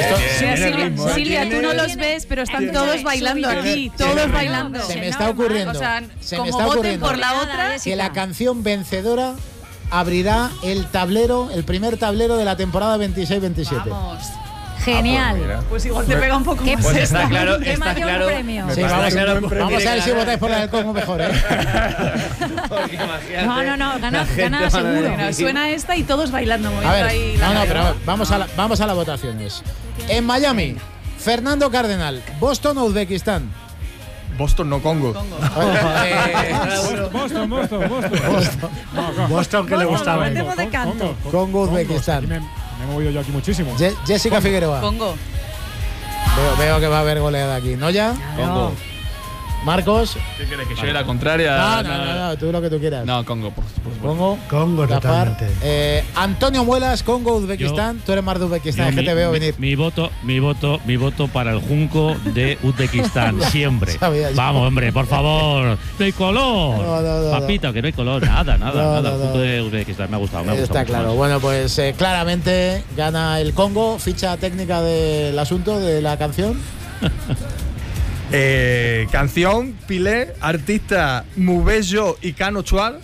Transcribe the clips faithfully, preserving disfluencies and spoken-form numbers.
Esto, sí, tiene Silvia, ritmo, ¿eh? Silvia, tú no los ves, pero están todos bailando aquí, todos bailando. Se me está ocurriendo. O sea, se como me está voten ocurriendo por la otra, que la canción vencedora abrirá el tablero, el primer tablero de la temporada veintiséis veintisiete. Vamos. Genial. Ah, pues, pues igual te pega un poco ¿Qué más. Pues esta. está claro, ¿Qué está mayor claro. premio? Sí, Está vamos, claro vamos a ver si votáis por la del Congo mejor, ¿eh? Porque imagínate, No, no, no, gana- la gente gana van a seguro. decir- Bueno, suena esta y todos bailando. A moviendo ver, ahí la no, no, cadera. pero vamos a, la, vamos a las votaciones. En Miami, Fernando Cardenal, Boston o Uzbekistán. Boston, no Congo. Eh, Boston, Boston, Boston. Boston, que le gustaba. Metemos de canto. Congo, Uzbekistán. Aquí Me, me he movido yo aquí muchísimo. Je- Jessica Figueroa. Congo. Veo, veo que va a haber goleada aquí. ¿No ya? Congo. Marcos. ¿Qué querés? ¿Que lleve la contraria? No, no, no, no, tú lo que tú quieras. No, Congo, por, por supuesto. Congo. Congo, Gaspar. totalmente. Eh, Antonio Muelas, Congo, Uzbekistán. Tú eres más de Uzbekistán, es que mi, te veo mi- venir. Mi voto, mi voto, mi voto para el Junco de Uzbekistán, siempre. Sabía yo. Vamos, hombre, por favor. No hay color. No, no, no, Papito, que no hay color. Nada, nada, No, nada. no, El no. Junco de Uzbekistán me ha gustado, me ha gustado. Está mucho claro. más. Bueno, pues eh, claramente gana el Congo. Ficha técnica del asunto, de la canción. Eh, canción, Pilé, artista Mubello y Cano Chual.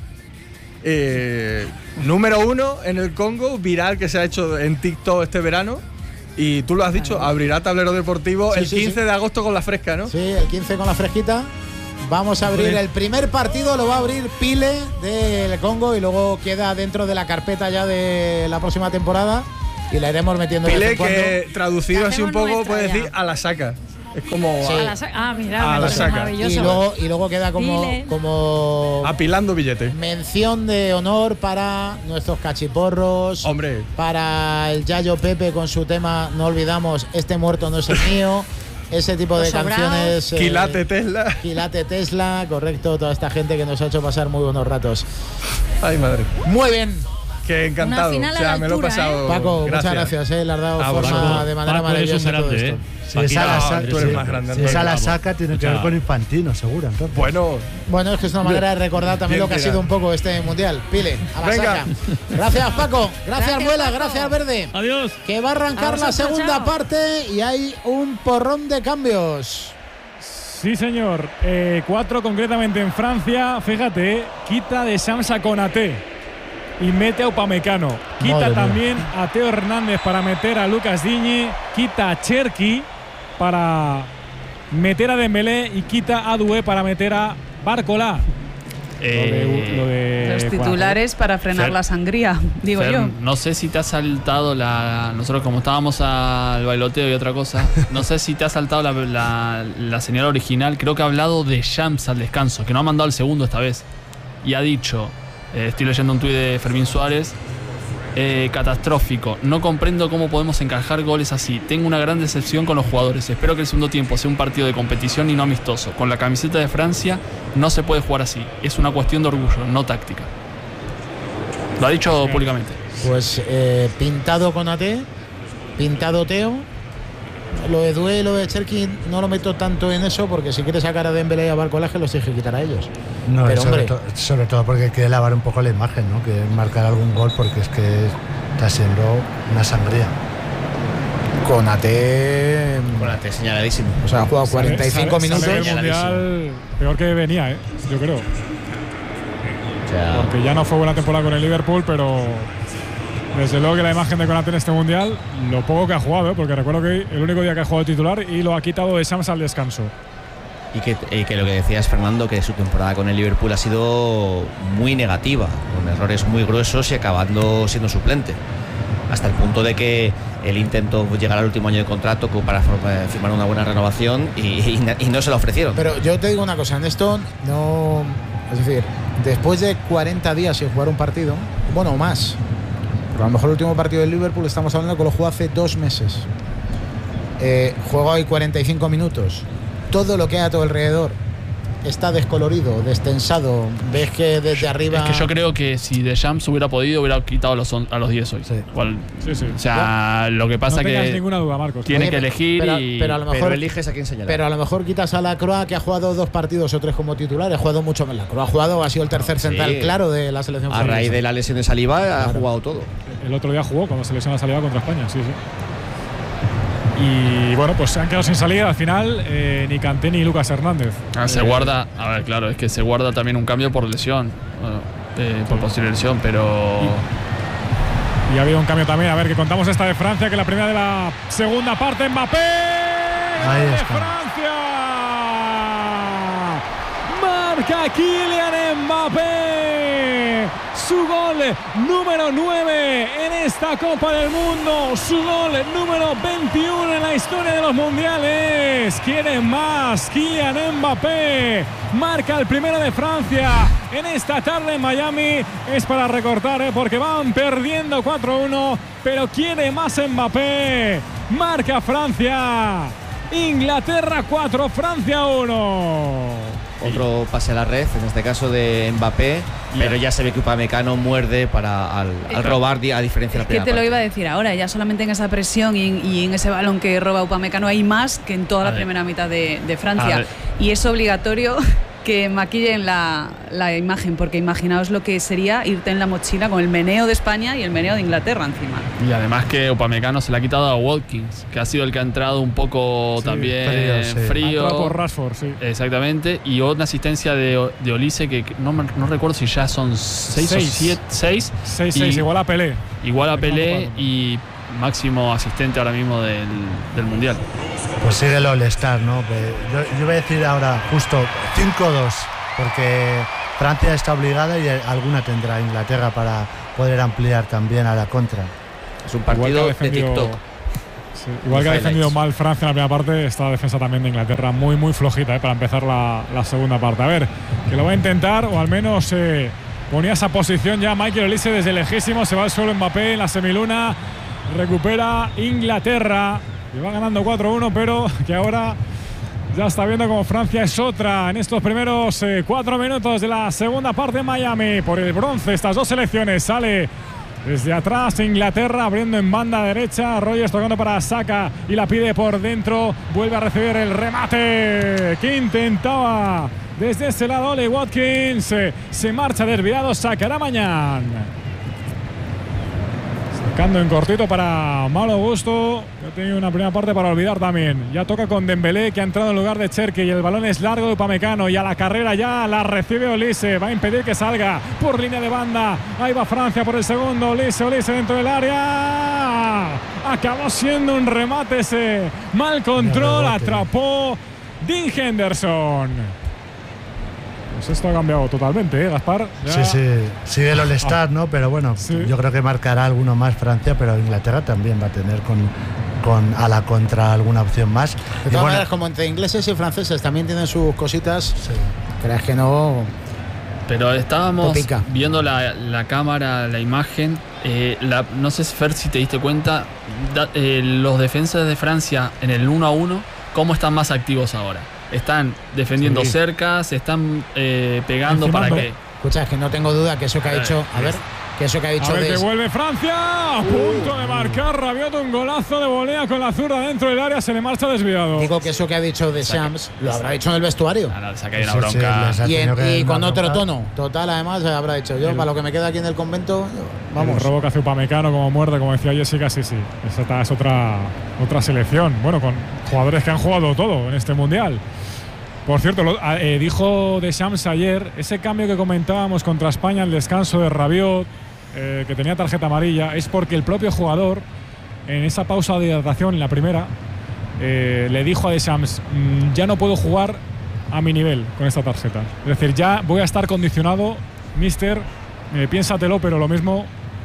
Eh, número uno en el Congo, viral que se ha hecho en TikTok este verano. Y tú lo has dicho, abrirá tablero deportivo Sí, el sí, quince sí. de agosto con la fresca, ¿no? Sí, el quince con la fresquita. Vamos a abrir el primer partido, lo va a abrir Pile del Congo y luego queda dentro de la carpeta ya de la próxima temporada y la iremos metiendo de vez Pilé en cuando. que traducido La así un hacemos poco nuestra puede ya. decir a la saca. Es como Sí. A la sa- ah, mira, A me la parece saca. maravilloso. Y luego, y luego queda como, Pile. como apilando billetes. mención de honor para nuestros cachiporros, Hombre, para el Yayo Pepe con su tema No olvidamos, este muerto no es el mío. Ese tipo de Los sobraos. canciones. eh, Quilate Tesla. Quilate Tesla, correcto, toda esta gente que nos ha hecho pasar muy buenos ratos. Ay, madre. Muy bien, Que encantado. Una final O a sea, la me lo he altura, pasado. Paco, muchas gracias, eh, le has dado A forma vosotros. de manera Paco, eres un maravillosa a todo grande, esto. ¿eh? Si Aquí esa no, la sa- tú eres si- más grande, Si Antonio. esa la Vamos. saca, tiene que ver Escucha. con Infantino, seguro. Entonces. Bueno, Bueno, es que es una manera de recordar también Bien lo que ha tirado. sido un poco este mundial. Pile, a la Venga. saca. Gracias, Paco. Gracias, Gracias, Muela. Paco. Gracias, Verde. Adiós. Que va a arrancar A la vosotros, segunda chao. parte y hay un porrón de cambios. Sí, señor. Eh, cuatro concretamente en Francia. Fíjate, eh, quita de Samsa Konaté y mete a Upamecano. Quita Madre mía. también a Teo Hernández para meter a Lucas Digne. Quita a Cherki para meter a Dembélé y quita a Doué para meter a Barcola. Eh, lo de, Los titulares para frenar Fer- la sangría, digo Fer, yo. no sé si te ha saltado la. Nosotros, como estábamos al bailoteo y otra cosa, no sé si te ha saltado la, la, la señal original. Creo que ha hablado de Shams al descanso, que no ha mandado el segundo esta vez. Y ha dicho: eh, estoy leyendo un tuit de Fermín Suárez. Eh, catastrófico. No comprendo cómo podemos encajar goles así. Tengo una gran decepción con los jugadores. Espero que el segundo tiempo sea un partido de competición y no amistoso. Con la camiseta de Francia no se puede jugar así. Es una cuestión de orgullo, no táctica. Lo ha dicho públicamente. Pues eh, pintado con A T, pintado Teo. Lo de Doué y lo de Cherki no lo meto tanto en eso porque si quiere sacar a Dembélé y a Barcola que los tiene que quitar a ellos. No, Pero, sobre, hombre. to- sobre todo porque quiere lavar un poco la imagen, ¿no? Que marcar algún gol porque es que está siendo una sangría. Con A T. Conate, señaladísimo. O sea, ha jugado cuarenta y cinco Sale- minutos. sale del Mundial peor que venía, ¿eh? Yo creo. O sea, Porque ya no fue buena temporada con el Liverpool, pero desde luego que la imagen de Konaté en este Mundial, lo poco que ha jugado, ¿eh? Porque recuerdo que el único día que ha jugado titular y lo ha quitado de Sams al descanso. y que, y que lo que decías, Fernando, que su temporada con el Liverpool ha sido muy negativa, con errores muy gruesos y acabando siendo suplente. Hasta el punto de que él intentó llegar al último año de contrato como para for- firmar una buena renovación y, y, y no se la ofrecieron. Pero yo te digo una cosa, en esto no. Es decir, después de cuarenta días sin jugar un partido, bueno, o más. Pero a lo mejor el último partido del Liverpool estamos hablando que lo jugó hace dos meses. Eh, juega hoy cuarenta y cinco minutos. Todo lo que hay a todo alrededor está descolorido, destensado. Ves que desde arriba. Es que yo creo que si Deschamps hubiera podido, hubiera quitado a los, on- a los diez hoy. Sí. Igual, Sí, sí. o sea, lo que pasa no tengas que ninguna duda, Marcos. tiene Oye, que elegir pero- y. pero a lo mejor- Pero eliges a quién señalar. Pero a lo mejor quitas a la Croa, que ha jugado dos partidos o tres como titular. Ha jugado mucho más. La Croa ha jugado, ha sido el tercer Sí. central claro de la selección a francesa. raíz de la lesión de Saliba ha Claro. jugado todo. El otro día jugó cuando se lesionó la salida contra España, sí, sí. Y bueno, pues se han quedado sin salir al final eh, ni Kanté ni Lucas Hernández. Ah, se Eh, guarda, a ver, claro, es que se guarda también un cambio por lesión, bueno, eh, por posible lesión, pero... Y ha habido un cambio también. A ver, que contamos esta de Francia, que la primera de la segunda parte, Mbappé. Ahí ¡Gol de está. Francia! Marca Kylian Mbappé. Su gol número nueve en esta Copa del Mundo. Su gol número veintiuno en la historia de los mundiales. Quiere más. Kylian Mbappé marca el primero de Francia en esta tarde en Miami. Es para recortar, ¿eh? Porque van perdiendo cuatro uno, pero quiere más Mbappé. Marca Francia. Inglaterra cuatro, Francia uno. Otro pase a la red, en este caso de Mbappé, pero ya se ve que Upamecano muerde para al, al robar, a diferencia de la Es que primera te lo parte. iba a decir ahora, ya solamente en esa presión y en, y en ese balón que roba Upamecano hay más que en toda A la ver. primera mitad de, de A Francia. ver. Y es obligatorio que maquillen la, la imagen, porque imaginaos lo que sería irte en la mochila con el meneo de España y el meneo de Inglaterra encima. Y además que Upamecano se le ha quitado a Watkins, que ha sido el que ha entrado un poco Sí, también frío, sí. frío. Ha entrado por Rashford, sí. Exactamente. Y otra asistencia de, de Olise, que que no, me- no recuerdo si ya son seis, Seis. o siete. Seis. seis Y- seis, igual a Pelé. Igual a Cuatro, Pelé cuatro. y máximo asistente ahora mismo del, del Mundial. Pues sigue el All-Star, ¿no? Que Yo, yo voy a decir ahora justo cinco dos, porque Francia está obligada y alguna tendrá Inglaterra para poder ampliar también a la contra. Es un Igual que ha partido de defendido- TikTok. Sí, igual que ha Highlights. defendido mal Francia en la primera parte, está la defensa también de Inglaterra muy muy flojita, eh, para empezar la, la segunda parte. A ver, que lo va a intentar, o al menos eh, ponía esa posición ya Michael Olise desde lejísimo. Se va al suelo Mbappé en la semiluna. Recupera Inglaterra. Y va ganando cuatro uno, pero que ahora ya está viendo como Francia es otra en estos primeros eh, cuatro minutos de la segunda parte en Miami. Por el bronce, estas dos selecciones. Sale desde atrás Inglaterra, abriendo en banda derecha. Rogers tocando para Saka y la pide por dentro. Vuelve a recibir el remate que intentaba desde ese lado Oli Watkins. Se, se marcha desviado, sacará mañana. Sacando en cortito para Malo Gusto. Ha tenido una primera parte para olvidar también. Ya toca con Dembélé, que ha entrado en lugar de Cherki, y el balón es largo de Upamecano. Y a la carrera ya la recibe Olise. Va a impedir que salga por línea de banda. Ahí va Francia por el segundo. Olise, Olise dentro del área. Acabó siendo un remate ese. Mal control. rebote. Atrapó Dean Henderson. Pues esto ha cambiado totalmente, ¿eh, Gaspar? Ya- Sí, sí, sigue el All-Star, ¿no? Pero bueno, Sí. yo creo que marcará alguno más Francia, pero Inglaterra también va a tener con, con a la contra alguna opción más. De Y todas bueno, maneras, como entre ingleses y franceses también tienen sus cositas, sí. creas que no. Pero estábamos Topica. viendo la, la cámara, la imagen. eh, la- no sé, Fer, si te diste cuenta, da- eh, los defensas de Francia en el uno a uno, ¿cómo están más activos ahora? Están defendiendo Sí. cerca, se están eh, pegando Encimando. para que... Escucha, es que no tengo duda que eso que ha Eh, dicho. A ver, que eso que ha dicho A ver, de. que vuelve Francia. A punto de marcar Rabiot, un golazo de volea con la zurda dentro del área. Se le marcha desviado. Digo que eso que ha dicho de Shams lo habrá dicho en el vestuario. Ah, no, saca ahí una Sí, sí, bronca. les ha Y, en- tenido que y dar con una otro bronca. tono. Total, además, habrá dicho yo, El- para lo que me queda aquí en el convento, yo- El vamos. robo que hace Upamecano como muerde, como decía Jessica, sí, sí. Esa es otra, otra selección. Bueno, con jugadores que han jugado todo en este mundial. Por cierto, lo- eh, dijo Deschamps ayer, ese cambio que comentábamos contra España, el descanso de Rabiot, eh, que tenía tarjeta amarilla, es porque el propio jugador, en esa pausa de hidratación, en la primera, eh, le dijo a Deschamps, "Mm, ya no puedo jugar a mi nivel con esta tarjeta. Es decir, ya voy a estar condicionado, mister, eh, piénsatelo, pero lo mismo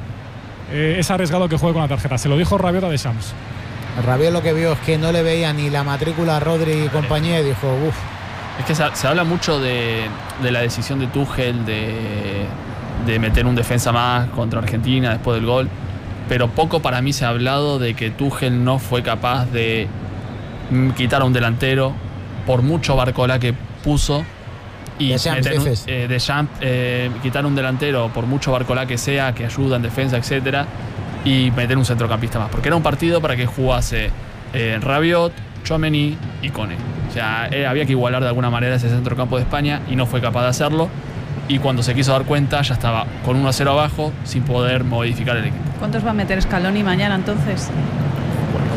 eh, es arriesgado que juegue con la tarjeta". Se lo dijo Rabiot a Deschamps. Rabiot lo que vio es que no le veía ni la matrícula a Rodri y compañía y dijo, uff, Es que se, se habla mucho de, de la decisión de Tuchel de, de meter un defensa más contra Argentina después del gol, pero poco para mí se ha hablado de que Tuchel no fue capaz de mm, quitar a un delantero por mucho Barcola que puso y Deschamps, meter un- dices. eh, Deschamps, eh, quitar un delantero por mucho Barcola que sea, que ayuda en defensa, etcétera, y meter un centrocampista más, porque era un partido para que jugase eh, Rabiot, Tchouaméni y Koné. O sea, eh, había que igualar de alguna manera ese centrocampo de España y no fue capaz de hacerlo. Y cuando se quiso dar cuenta ya estaba con uno a cero abajo sin poder modificar el equipo. ¿Cuántos va a meter Scaloni mañana entonces?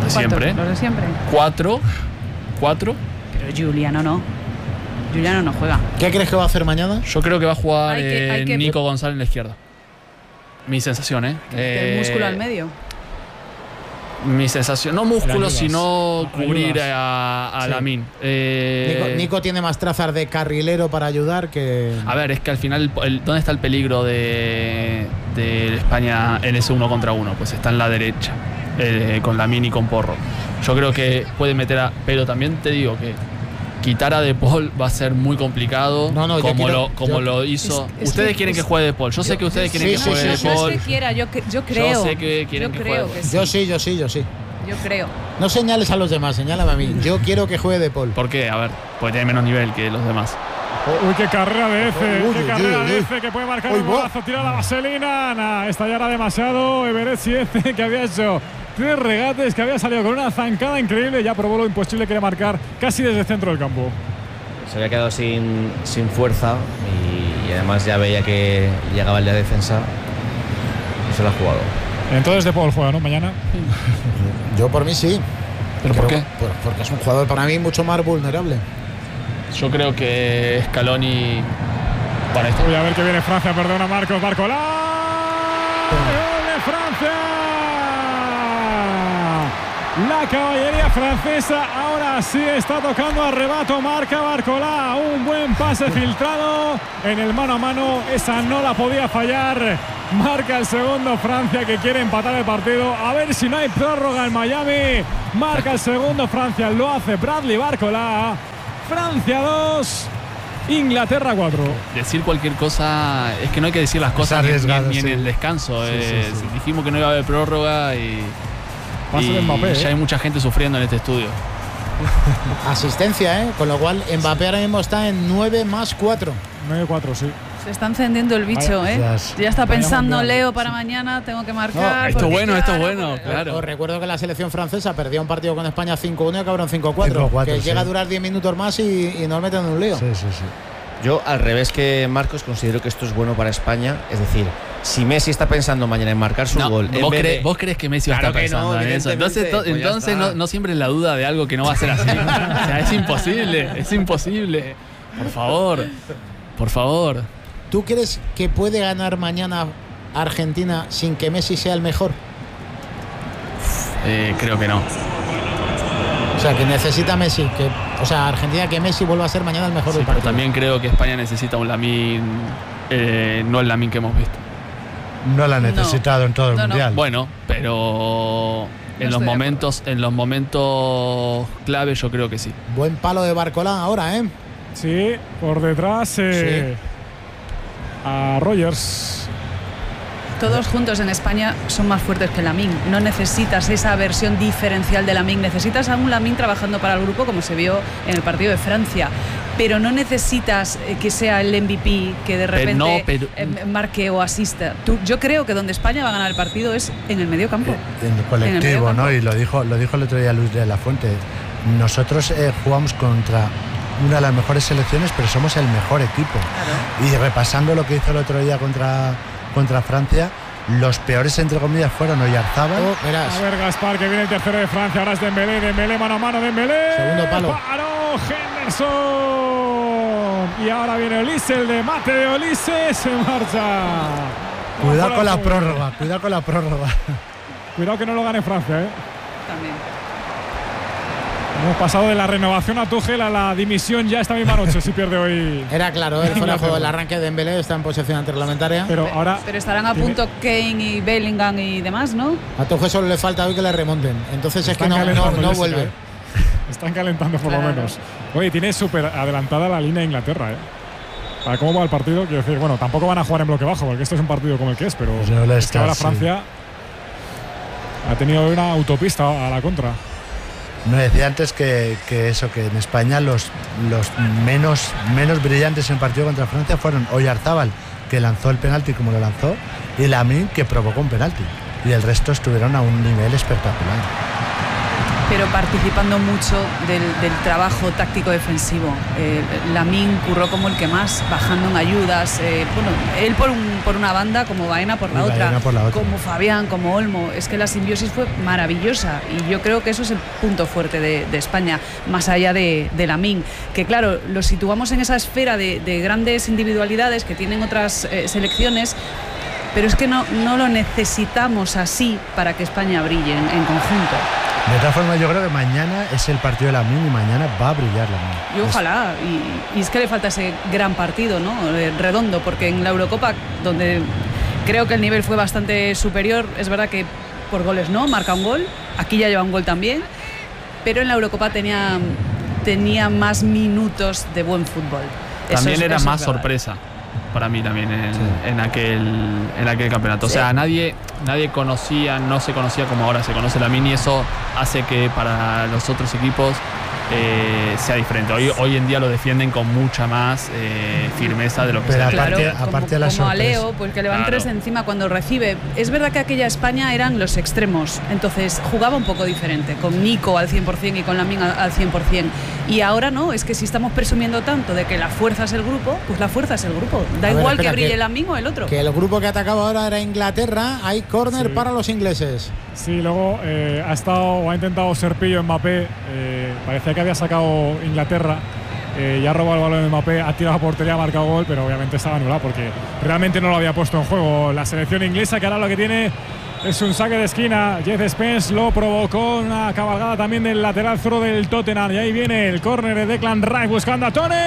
de siempre. Los de siempre. Cuatro. Cuatro. Pero Giuliano no. Giuliano no juega. ¿Qué crees que va a hacer mañana? Yo creo que va a jugar Hay que- hay eh, que- Nico González en la izquierda. Mi sensación, ¿eh? El Eh, músculo al medio. Mi sensación, no músculo, Ayudas. sino Ayudas. cubrir a, a Sí. Lamine. Eh, Nico, Nico tiene más trazas de carrilero para ayudar que. A ver, es que al final, el- ¿dónde está el peligro de, de España en ese uno contra uno? Pues está en la derecha, eh, con Lamine y con Porro. Yo creo que puede meter a. Pero también te digo que quitar a De Paul va a ser muy complicado. No, no, yo como quiero- lo, como yo- lo hizo. Es- es ustedes que- quieren que es- juegue De Paul. Yo sé que ustedes quieren Sí, que sí, juegue sí, De sí. No es Paul. que quiera, yo, que- yo creo. sé que quieren yo que creo juegue. que sí. Yo sí, yo sí, yo sí. Yo creo. No señales a los demás, señálame a mí. Yo quiero que juegue De Paul. ¿Por qué? A ver, porque tiene menos nivel que los demás. Uy, qué carrera de Efe, Uy, qué uy, carrera uy, de uy. Efe que puede marcar Uy, un va. golazo, tira la vaselina. Nah, esta ya era demasiado. Everett Siete, que había hecho tres regates, que había salido con una zancada increíble, ya probó lo imposible, quiere marcar casi desde el centro del campo. Se había quedado sin, sin fuerza y, y además ya veía que llegaba el de defensa y se lo ha jugado. Entonces De Paul juega, ¿no? Mañana. Yo por mí sí. ¿Pero por qué? Por- porque es un jugador para mí mucho más vulnerable. Yo creo que Scaloni. Bueno, esto. Voy a ver que viene Francia, perdona Marcos Barcolá. ¡Gol de Francia! La caballería francesa ahora sí está tocando arrebato, marca Barcolá, un buen pase filtrado en el mano a mano, esa no la podía fallar, marca el segundo Francia que quiere empatar el partido, a ver si no hay prórroga en Miami, marca el segundo Francia, lo hace Bradley Barcolá, Francia dos, Inglaterra cuatro. Decir cualquier cosa. Es que no hay que decir las cosas ni, arriesgado, ni- ni sí. en el descanso. Sí, eh, sí, sí. Dijimos que no iba a haber prórroga y. Pase de y Mbappé, ya eh. hay mucha gente sufriendo en este estudio. Asistencia, ¿eh? Con lo cual Mbappé ahora mismo está en nueve más cuatro. nueve cuatro, sí. Se está encendiendo el bicho, Vaya, ¿eh? ya- Ya está vaya pensando mundial, Leo para sí. mañana, tengo que marcar. No, esto porque bueno, esto claro, bueno, porque- claro. Os recuerdo que la selección francesa perdió un partido con España cinco uno y acabaron cinco cuatro. cinco cuatro, Que sí. llega a durar diez minutos más y, y nos meten en un lío. Sí, sí, sí. Yo, al revés que Marcos, considero que esto es bueno para España. Es decir, si Messi está pensando mañana en marcar su No, gol. en ¿vos, vez crees, de- ¿Vos crees que Messi va a Claro estar que no, pensando en eso? Entonces, evidentemente, to- pues ya entonces está. no, no siempre la duda de algo que no va a ser así. O sea, es imposible, es imposible. Por favor, por favor. ¿Tú crees que puede ganar mañana Argentina sin que Messi sea el mejor? Eh, creo que no. O sea, que necesita Messi. Que, o sea, Argentina que Messi vuelva a ser mañana el mejor Sí, del pero partido. también creo que España necesita un Lamine, eh, no el Lamine que hemos visto. No la ha necesitado en todo el No, no. mundial. Bueno, pero en estoy los de momentos, en los momentos clave yo creo que sí. Buen palo de Barcolá ahora, ¿eh? Sí, por detrás eh, a Rogers. Todos juntos en España son más fuertes que Lamine. No necesitas esa versión diferencial de Lamine. Necesitas a un Lamine trabajando para el grupo, como se vio en el partido de Francia. Pero no necesitas eh, que sea el M V P que de repente no, pero- eh, marque o asista. Tú, yo creo que donde España va a ganar el partido es en el medio campo. En el colectivo, medio campo. ¿no? Y lo dijo, lo dijo el otro día Luis de la Fuente. Nosotros eh, jugamos contra una de las mejores selecciones, pero somos el mejor equipo. Y repasando lo que hizo el otro día contra, contra Francia, los peores, entre comillas, fueron Oyarzábal. Oh, verás. A ver, Gaspar, que viene el tercero de Francia. Ahora es Dembélé, Dembélé, mano a mano, Dembélé. Segundo palo. Paró Henderson. Y ahora viene Olise, el de mate de Olise. Se marcha. Cuidado con la Ojo, prórroga, cuidado con la prórroga. Cuidado que no lo gane Francia, ¿eh? También. Hemos pasado de la renovación a Tuchel a la dimisión ya esta misma noche si pierde hoy. Era claro, él fuera de juego. El arranque de Dembélé está en posesión antirreglamentaria. Pero ahora Pero estarán a tiene- punto Kane y Bellingham y demás, ¿no? A Tuchel solo le falta hoy que le remonten. Entonces es que están no, no, calentando, no Jessica, vuelve. ¿eh? Están calentando por lo Claro. menos. Oye, tiene súper adelantada la línea de Inglaterra, ¿eh? Para cómo va el partido, quiero decir, bueno, tampoco van a jugar en bloque bajo, porque esto es un partido como el que es, pero Pues no le es que está, ahora sí. Francia ha tenido una autopista a la contra. Me decía antes que, que eso, que en España los, los menos, menos brillantes en el partido contra Francia fueron Oyarzábal, que lanzó el penalti como lo lanzó, y Lamine, que provocó un penalti. Y el resto estuvieron a un nivel espectacular. pero participando mucho del, del trabajo táctico defensivo. Eh, Lamine curró como el que más, bajando en ayudas, eh, bueno, él por, un, por una banda, como Baena por la, otra, Baena por la otra, como Fabián, como Olmo. Es que la simbiosis fue maravillosa y yo creo que eso es el punto fuerte de, de España, más allá de, de Lamine, que claro, lo situamos en esa esfera de, de grandes individualidades que tienen otras eh, selecciones, pero es que no, no lo necesitamos así para que España brille en, en conjunto. De todas formas, yo creo que mañana es el partido de Lamine y mañana va a brillar Lamine. Y ojalá, y, y es que le falta ese gran partido, ¿no? Eh, redondo, porque en la Eurocopa, donde creo que el nivel fue bastante superior, es verdad que por goles no, marca un gol, aquí ya lleva un gol también, pero en la Eurocopa tenía, tenía más minutos de buen fútbol. También eso es, era eso más es verdad. sorpresa para mí también en, Sí. en, aquel, en aquel campeonato. O Sí. sea, nadie, nadie conocía, no se conocía como ahora se conoce Lamine, y eso hace que para los otros equipos eh, sea diferente. Hoy, hoy en día lo defienden con mucha más eh, firmeza de lo que Pero se aparte- defiende. Claro, aparte como, de la como a sorpresa. Leo, pues que le van Claro. tres encima cuando recibe. Es verdad que aquella España eran los extremos, entonces jugaba un poco diferente, con Nico al cien por ciento y con Lamine al, al cien por ciento. Y ahora no, es que si estamos presumiendo tanto de que la fuerza es el grupo, pues la fuerza es el grupo. Da A ver, igual espera, que brille que- el Lamine o el otro. Que el grupo que ha atacado ahora era Inglaterra. Hay córner Sí. para los ingleses. Sí, luego eh, ha estado o ha intentado Serpillo Mbappé. Eh, parecía que había sacado Inglaterra. Eh, ya ha robado el balón de Mbappé, ha tirado a portería, ha marcado gol, pero obviamente estaba anulado porque realmente no lo había puesto en juego la selección inglesa, que ahora lo que tiene es un saque de esquina. Jeff Spence lo provocó, una cabalgada también del lateral zurdo del Tottenham. Y ahí viene el córner de Declan Rice buscando a Tony.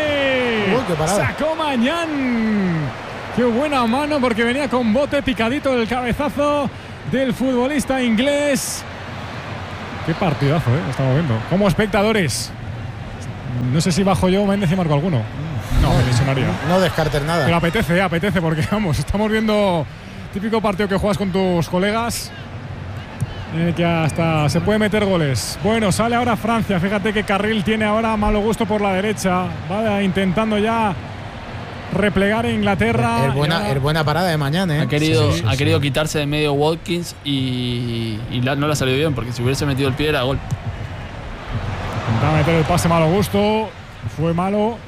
Uy, qué parada. Sacó Mañán. Qué buena mano porque venía con bote picadito el cabezazo del futbolista inglés. Qué partidazo, ¿eh? Estamos viendo. Como espectadores. No sé si bajo yo Méndez y marco alguno. No, me lesionaría. No descartes nada. Pero apetece, apetece, porque vamos, estamos viendo típico partido que juegas con tus colegas, en el que hasta se puede meter goles. Bueno, sale ahora Francia. Fíjate que carril tiene ahora Malo Gusto por la derecha. Va intentando ya replegar a Inglaterra. Es buena, Y ahora- es buena parada de mañana, ¿eh? Ha querido, Sí, sí, ha sí. querido quitarse de medio Watkins y, y la- no le ha salido bien, porque si hubiese metido el pie era gol. Intentaba meter el pase Malo Gusto, fue malo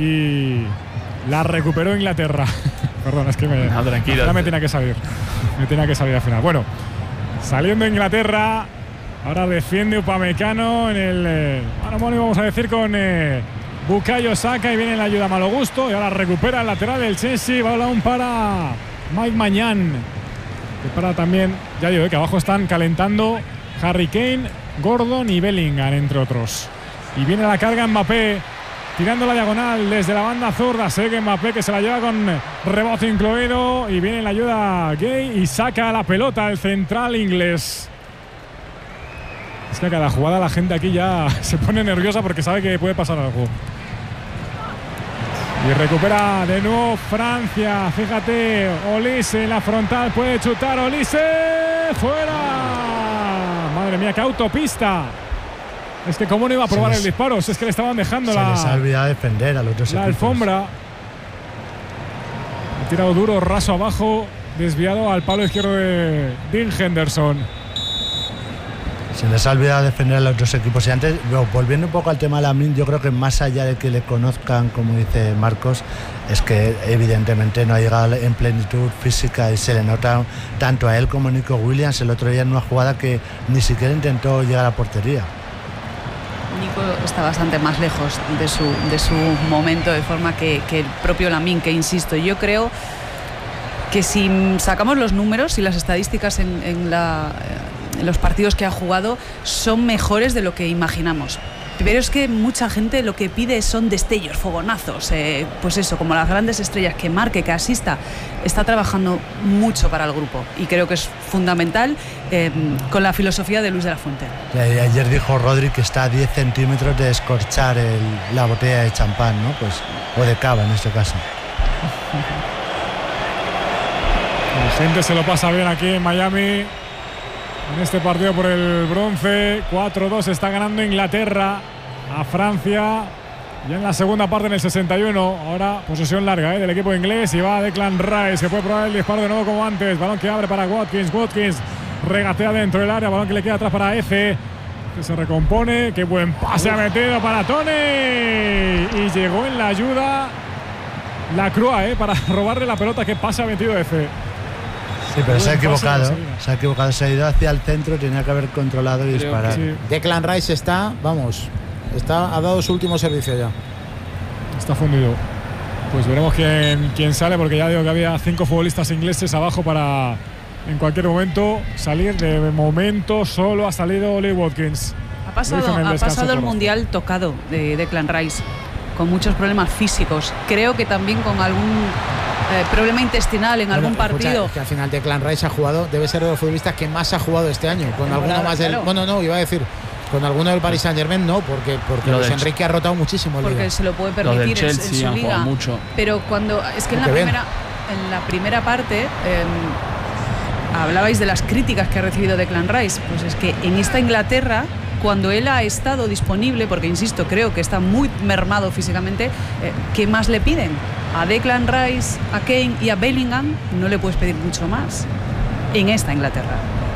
y la recuperó Inglaterra. Perdón, es que me, No, tranquilo. al final me tenía que salir. Me tenía que salir al final. Bueno, saliendo Inglaterra, ahora defiende Upamecano en el eh, mano mano, vamos a decir, con eh, Bukayo Saka, y viene la ayuda a Malo Gusto y ahora recupera el lateral del Chelsea. Balón para Mike Mañán, que para también, ya digo, eh, que abajo están calentando Harry Kane, Gordon y Bellingham, entre otros. Y viene la carga Mbappé, tirando la diagonal desde la banda zurda. Sigue Mbappé, que se la lleva con rebote incluido. Y viene la ayuda Gay y saca la pelota el central inglés. Es que a cada jugada la gente aquí ya se pone nerviosa porque sabe que puede pasar algo. Y recupera de nuevo Francia. Fíjate, Olise en la frontal, puede chutar Olise. ¡Fuera! Madre mía, qué autopista. Es que cómo no iba a probar les- el disparo, si es que le estaban dejando Se les ha la, olvidado defender a los dos la equipos. alfombra. Ha tirado duro, raso abajo, desviado al palo izquierdo de Dean Henderson. Se les ha olvidado defender a los dos equipos. Y antes, bueno, volviendo un poco al tema de Lamine, yo creo que más allá de que le conozcan, como dice Marcos, es que evidentemente no ha llegado en plenitud física y se le nota tanto a él como a Nico Williams el otro día en una jugada que ni siquiera intentó llegar a portería. Nico está bastante más lejos de su, de su momento, de forma que, que el propio Lamine, que insisto, yo creo que si sacamos los números y las estadísticas en, en, la, en los partidos que ha jugado, son mejores de lo que imaginamos. Pero es que mucha gente lo que pide son destellos, fogonazos, eh, pues eso, como las grandes estrellas, que marque, que asista. Está trabajando mucho para el grupo y creo que es fundamental, eh, con la filosofía de Luis de la Fuente. Y ayer dijo Rodri que está a diez centímetros de escorchar el, la botella de champán, ¿no? Pues, o de cava en este caso. La gente se lo pasa bien aquí en Miami. En este partido por el bronce, cuatro dos está ganando Inglaterra a Francia. Ya en la segunda parte, en el sesenta y uno, ahora posesión larga ¿eh? del equipo inglés, y va Declan Rice, que puede probar el disparo de nuevo como antes. Balón que abre para Watkins, Watkins regatea dentro del área, balón que le queda atrás para Eze. que se recompone. Qué buen pase ha metido para Tony. Y llegó en la ayuda la Crua, ¿eh? Para robarle la pelota. Qué pase ha metido F. Sí, pero se ha Buen pase de equivocado. salida. Se ha equivocado. Se ha ido hacia el centro, tenía que haber controlado y Creo disparar. Sí, Declan Rice está, vamos, está, ha dado su último servicio ya. está fundido. Pues veremos quién, quién sale, porque ya digo que había cinco futbolistas ingleses abajo para en cualquier momento salir. De momento solo ha salido Oli Watkins. Ha pasado, Lo hizo en el ha descanso pasado el por Mundial tocado de Declan Rice, con muchos problemas físicos. Creo que también con algún eh, problema intestinal en algún Bueno, escucha, partido. es que al final Declan Rice ha jugado, debe ser de los futbolistas que más ha jugado este año. Con alguno Temporada, más del. claro. Bueno, no, iba a decir. Con alguno del Paris Saint Germain no, porque, porque Lo Luis del- Enrique ha rotado muchísimo el Porque liga. se lo puede Los del permitir en- en, Chelsea su han liga. jugado mucho. Pero cuando es que en la Qué bien. primera en la primera parte em, hablabais de las críticas que ha recibido Declan Rice. Pues es que en esta Inglaterra, cuando él ha estado disponible, porque insisto, creo que está muy mermado físicamente, eh, ¿qué más le piden? A Declan Rice, a Kane y a Bellingham no le puedes pedir mucho más en esta Inglaterra.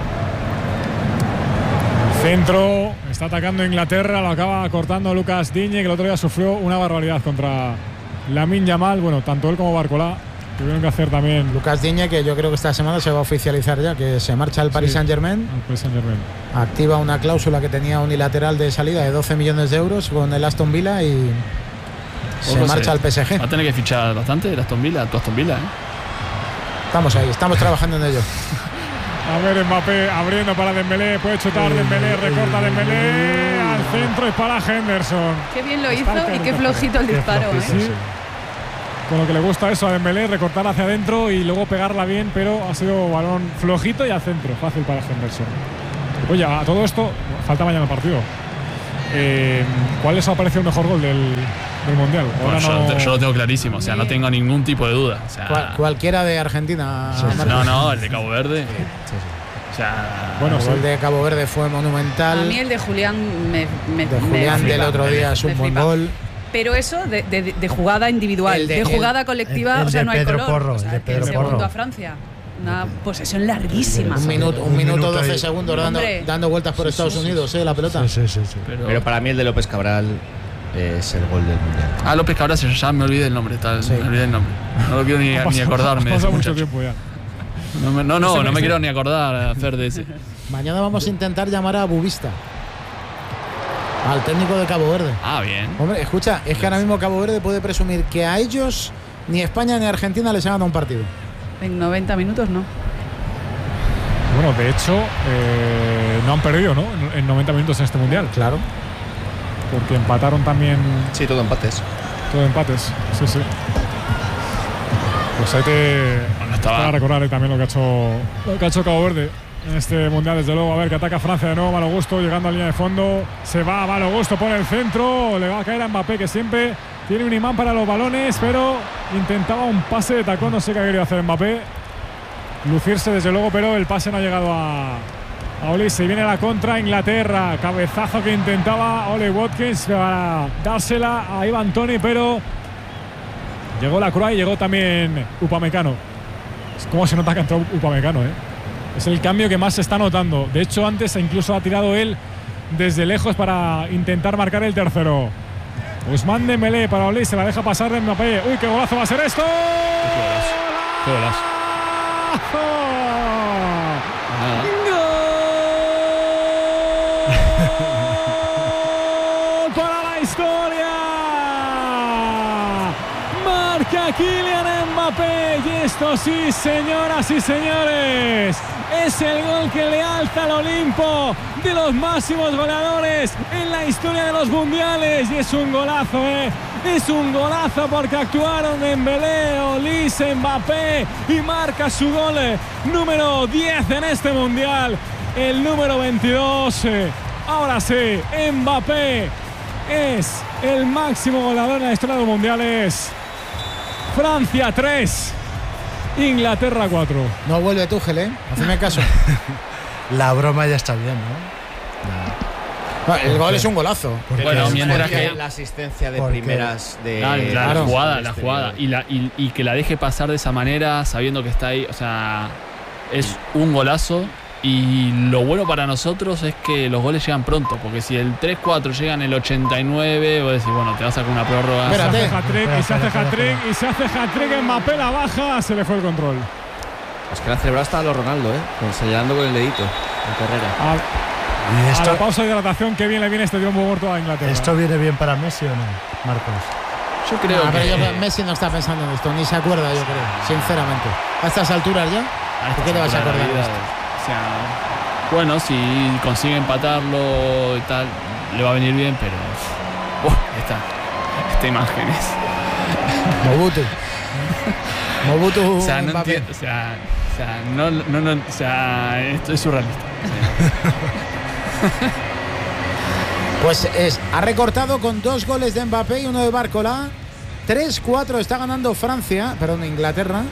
Centro, está atacando Inglaterra, lo acaba cortando Lucas Digne, que el otro día sufrió una barbaridad contra Lamine Yamal. Bueno, tanto él como Barcola tuvieron que hacer también Lucas Digne, que yo creo que esta semana se va a oficializar ya, que se marcha al Paris Sí. Saint Germain. al Paris Saint-Germain. Activa una cláusula que tenía unilateral de salida de doce millones de euros con el Aston Villa y se Poco marcha se- al P S G. Va a tener que fichar bastante el Aston Villa, tu Aston Villa, ¿eh? Estamos ahí, estamos trabajando en ello. A ver, Mbappé abriendo para Dembélé, puede chutar Dembélé, recorta Dembélé al centro y para Henderson. Qué bien lo Está hizo claro y que qué está flojito el Qué disparo. flojito, ¿eh? Sí. Con lo que le gusta eso a Dembélé, recortar hacia adentro y luego pegarla bien, pero ha sido balón flojito y al centro, fácil para Henderson. Oye, a todo esto, falta mañana el partido. Eh, ¿Cuál les ha parecido el mejor gol del, del Mundial? Ahora Bueno, yo, no- yo lo tengo clarísimo, o sea, no tengo ningún tipo de duda. O sea, Cual- cualquiera de Argentina. Marcos. no, no, el de Cabo Verde. O sea, Bueno, El sí. gol de Cabo Verde fue A monumental. mí el de Julián me, me- De me Julián flipa. del otro día es Me un buen flipa. gol. Pero eso de, de- de jugada individual, El de, de- el- jugada colectiva, el- el o sea, de no hay Pedro color. Porro, O sea, el de que Pedro segundo Porro. a Francia. Una posesión larguísima. Un minuto, un Un minuto, minuto doce y- segundos dando, Hombre. dando vueltas por Sí, Estados sí, sí, Unidos, ¿eh? La pelota. Sí, sí, sí, sí. pero, Pero para mí el de López Cabral es el gol del Mundial. Ah, López Cabral, se- ya me olvidé el nombre, tal, Sí. me olvidé el nombre. No lo quiero ni, Ha ni pasado- acordarme ha de ese pasado mucho muchacho. tiempo ya. No, me- no, Ese- no, no me ese- quiero ni acordar, Fer, de ese. Mañana vamos a intentar llamar a Bubista, al técnico de Cabo Verde. Ah, bien. Hombre, escucha, es que ahora mismo Cabo Verde puede presumir que a ellos ni España ni Argentina les han dado un partido. En noventa minutos no. Bueno, de hecho, eh, no han perdido, ¿no? En- En noventa minutos en este Mundial. Claro. Porque empataron también Sí, todo empates. todo empates. Sí, sí. Pues hay que Bueno, estaba- para recordar también lo que ha hecho lo que ha hecho Cabo Verde en este Mundial, desde luego. A ver, que ataca Francia de nuevo, Malo Gusto, llegando a línea de fondo. Se va a Malo Gusto por el centro. Le va a caer a Mbappé, que siempre tiene un imán para los balones, pero intentaba un pase de tacón. No sé qué ha querido hacer Mbappé. Lucirse, desde luego, pero el pase no ha llegado a, a Olise. Y viene la contra Inglaterra. Cabezazo que intentaba Ole Watkins para dársela a Ivan Toney, pero llegó la Crua y llegó también Upamecano. Es como se nota que ha entrado Upamecano, ¿eh? Es el cambio que más se está notando. De hecho, antes incluso ha tirado él desde lejos para intentar marcar el tercero. Ousmane Dembélé para Olise, se la deja pasar de Mbappé. ¡Uy, qué golazo va a ser esto! Qué golazo. Nada. ¡Gol para la historia! Marca Kylian Mbappé y esto sí, señoras y señores, es el gol que le alza al Olimpo de los máximos goleadores en la historia de los mundiales y es un golazo, ¿eh? Es un golazo porque actuaron Dembélé, Olise, Mbappé y marca su gol eh, número diez en este mundial, el número veintidós. eh. Ahora sí, Mbappé es el máximo goleador en la historia de los mundiales. Francia tres, Inglaterra cuatro. No vuelve Tuchel, ¿eh? Hacedme caso. La broma ya está bien, ¿no? No, el gol es un golazo. Porque Bueno, es- mientras porque- que- La asistencia de Porque- primeras de. La, la- claro. la jugada, del la exterior. jugada. Y, la, y, y que la deje pasar de esa manera, sabiendo que está ahí. O sea, es un golazo. Y lo bueno para nosotros es que los goles llegan pronto, porque si el tres cuatro llega en el ochenta y nueve, vos decís, bueno, te vas a sacar una prórroga. Se Espérate. hace hat-trick y se hace hat-trick y se hace hat-trick. Mbappé la baja, se le fue el control. Es que la celebrado hasta los Ronaldo, ¿eh? Con- señalando con el dedito en carrera. A, ¿Y a esto, la pausa de hidratación, qué bien le viene este triunfo muerto a Inglaterra. esto viene bien para Messi o no, Marcos? Yo creo No, pero que yo creo que Messi no está pensando en esto, ni se acuerda, yo creo, sinceramente. A estas alturas ya, a estas ¿de qué te vas a alturas de acordar la de vida, esto? o sea, bueno, si consigue empatarlo y tal, le va a venir bien, pero ¡buah! esta, esta imagen es. Mobutu. Mobutu. O sea, no Mbappé. entiendo. O sea, o sea, no, no, no, o sea, esto es surrealista. Pues es, ha recortado con dos goles de Mbappé y uno de Barcola. tres cuatro está ganando Francia, perdón, Inglaterra.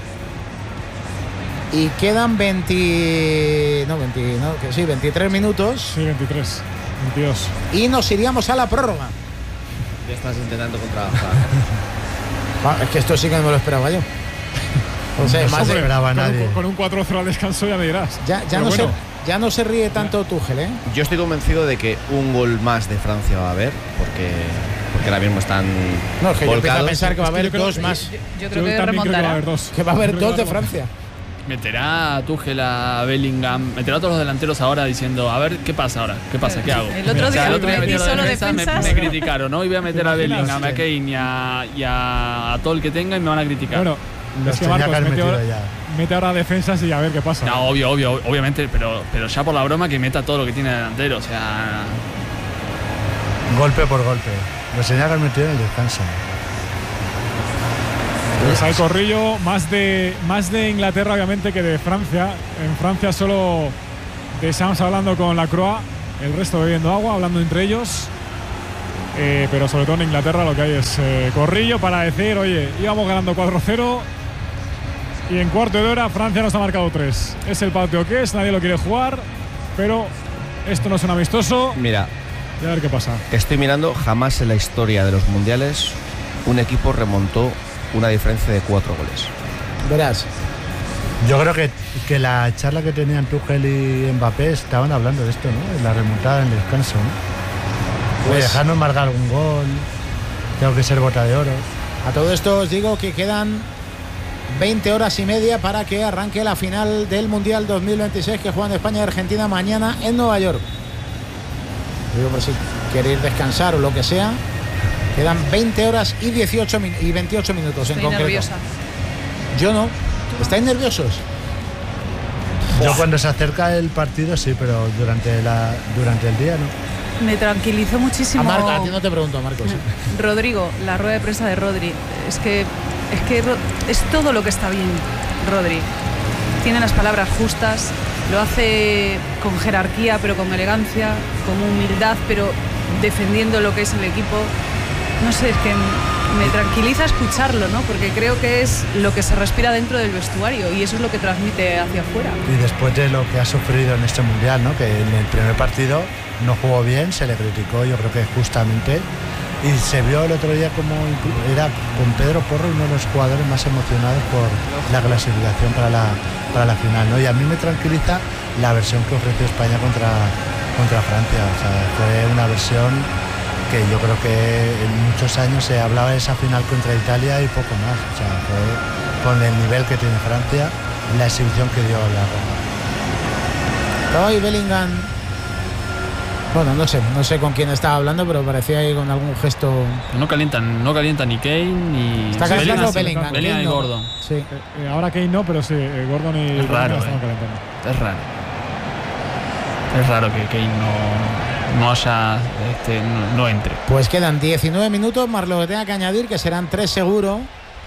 Y quedan veinte, no, veinte, no, que sí, veintitrés minutos. Sí, veintitrés, veintidós. Y nos iríamos a la prórroga. Ya estás intentando contrabajar. Ah, es que esto sí que no me lo esperaba yo. O sea, No más se de- esperaba a Con nadie. un, con un cuatro cero al descanso ya me dirás. ya, ya, Pero no bueno, se, ya no se ríe tanto Tuchel, ¿eh? Yo estoy convencido de que un gol más de Francia va a haber, porque, porque ahora mismo están No, es que yo empiezo a volcados. pensar que va a Es que haber yo creo dos que- más. Yo, yo yo creo que también creo que va a remontará. haber dos. Que va a haber Yo creo dos que de va a haber Francia. Meterá a Tuchel, a Bellingham, meterá a todos los delanteros ahora diciendo, a ver, ¿qué pasa ahora? ¿Qué pasa? ¿Qué hago? El otro O sea, día el otro día metí metí a los solo defensas, me, defensas. me criticaron, ¿no? Y voy a meter a ¿Te imaginas? Bellingham, a Kane y a, y a, a todo el que tenga y me van a criticar. Bueno, Los es que tenía que Marcos haber mete metido ahora, ya. mete ahora defensas y a ver qué pasa. No, obvio, obvio, obviamente, pero, pero ya por la broma que meta todo lo que tiene delantero, o sea, Golpe por golpe. Los tenía que haber metido en el descanso. Pues hay corrillo, más de, más de Inglaterra obviamente que de Francia. En Francia solo de Sams hablando con la Croix, el resto bebiendo agua, hablando entre ellos. Eh, pero sobre todo en Inglaterra lo que hay es eh, corrillo para decir, oye, íbamos ganando cuatro cero y en cuarto de hora Francia nos ha marcado tres. Es el patio que es, nadie lo quiere jugar, pero esto no es un amistoso Mira, y a ver qué pasa. estoy mirando, jamás en la historia de los mundiales un equipo remontó una diferencia de cuatro goles. Verás. Yo creo que, que la charla que tenían Tuchel y Mbappé estaban hablando de esto, ¿no? De la remontada en el descanso, ¿no? Pues, dejarnos marcar algún gol, tengo que ser bota de oro. A todo esto os digo que quedan veinte horas y media para que arranque la final del Mundial dos mil veintiséis que juegan España y Argentina mañana en Nueva York. Digo por si queréis descansar o lo que sea. Quedan veinte horas y, dieciocho min- y veintiocho minutos en Estoy concreto. nerviosa. Yo no. ¿Estáis nerviosos? Yo cuando se acerca el partido sí, pero durante, la, durante el día no. Me tranquilizó A, muchísimo. Marco, a ti no te pregunto, a Marcos. Rodrigo, la rueda de prensa de Rodri. Es que, es que Ro- es todo lo que está bien, Rodri. Tiene las palabras justas, lo hace con jerarquía, pero con elegancia, con humildad, pero defendiendo lo que es el equipo. No sé, es que me tranquiliza escucharlo, ¿no? Porque creo que es lo que se respira dentro del vestuario y eso es lo que transmite hacia afuera. Y después de lo que ha sufrido en este mundial, ¿no? Que en el primer partido no jugó bien, se le criticó, yo creo que justamente. Y se vio el otro día como inclu- era con Pedro Porro uno de los jugadores más emocionados por la clasificación para la, para la final, ¿no? Y a mí me tranquiliza la versión que ofreció España contra, contra Francia. O sea, fue una versión que yo creo que en muchos años se hablaba de esa final contra Italia y poco más. O sea, fue con el nivel que tiene Francia, la exhibición que dio la Roma. Estaba ahí Bellingham. Bueno, no sé, no sé con quién estaba hablando, pero parecía ahí con algún gesto. no calientan, no calientan ni Kane ni Está calentando Bellingham. Bellingham Kane y no. Gordon. Sí. Eh, eh, ahora Kane no, pero sí, eh, Gordon y Es raro, Bellingham están eh. calentando. Es raro. Es raro que Kane no, no haya, este, no, no entre. Pues quedan diecinueve minutos más lo que tenga que añadir, que serán tres seguro.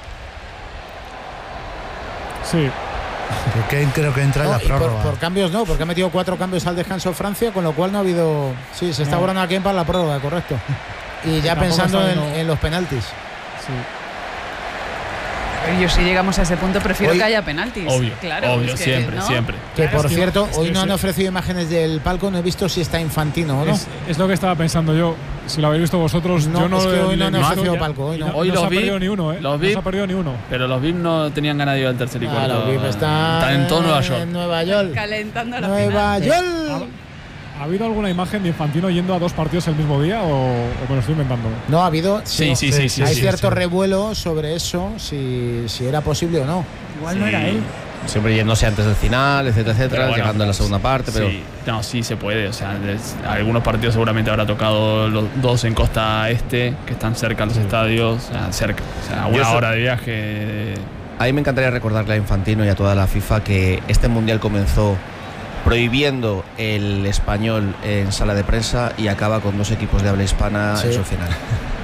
Sí, Que Kane creo que entra en No, la y por, prórroga. por cambios no, porque ha metido cuatro cambios al descanso Francia, con lo cual no ha habido. Sí, se está No. borrando a Kane para la prórroga, correcto. Y ya Tampoco pensando está en, viendo- en los penaltis. sí. Yo si llegamos a ese punto prefiero Hoy- que haya penaltis. Obvio, claro, obvio, es que, siempre, ¿no? siempre. Que por Es que- cierto, es que hoy no sí. han ofrecido imágenes del palco, no he visto si está Infantino o no. Es, es lo que estaba pensando yo. Si lo habéis visto vosotros, No, yo no es que le- hoy no le han he visto ofrecido ya. palco, hoy Y no. no, Hoy no los se ha vi- perdido ni uno, ¿eh? los no vi- se ha perdido ni uno. Pero los V I P no tenían ganas de ir al tercer y Ah, cuarto. los V I P están Están en todo Nueva York. en Nueva York. Calentando la Nueva final. York. ¿Ha habido alguna imagen de Infantino yendo a dos partidos el mismo día o, o me lo estoy inventando? No ha habido. Sí, sí, sí, sí, Hay sí, cierto sí. revuelo sobre eso, si, si era posible o no. Igual no era él. Siempre yéndose antes del final, etcétera, etcétera, Pero bueno, llegando en la segunda parte, pero Sí, no, sí se puede. O sea, les- algunos partidos seguramente habrá tocado los dos en costa este, que están cerca de los estadios, o sea, cerca. O sea, Yo una so- hora de viaje. a mí me encantaría recordarle a Infantino y a toda la FIFA que este mundial comenzó prohibiendo el español en sala de prensa y acaba con dos equipos de habla hispana Sí. en su final.